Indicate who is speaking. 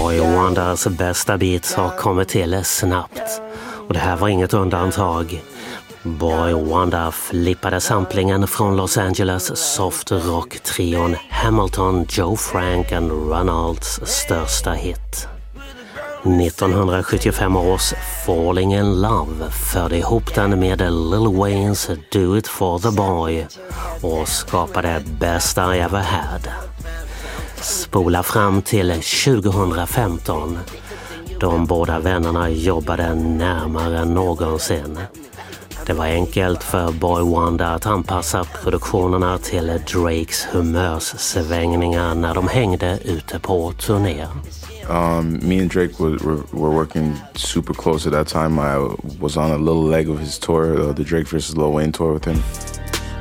Speaker 1: Boy Wonders bästa beats har kommit till snabbt. Och det här var inget undantag. Boy Wonder flippade samplingen från Los Angeles soft rock-trion Hamilton, Joe Frank and Ronalds största hit. 1975 års Falling in Love förde ihop den med Lil Waynes Do It For The Boy och skapade bästa I Ever Had. Spola fram till 2015. De båda vännerna jobbade närmare än någonsin. Det var enkelt för Boy Wonder att anpassa produktionerna till Drakes humörssvängningar när de hängde ute på turné.
Speaker 2: Me and Drake were working super close at that time. I was on a little leg of his tour, the Drake vs. Lil Wayne tour with him.